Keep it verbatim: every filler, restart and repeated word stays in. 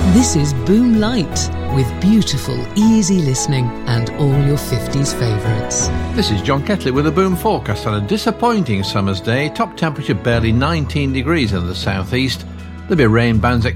This is Boom Light, with beautiful, easy listening and all your fifties favourites. This is John Ketley with a Boom forecast on a disappointing summer's day. Top temperature barely nineteen degrees in the southeast. There'll be rain bands expected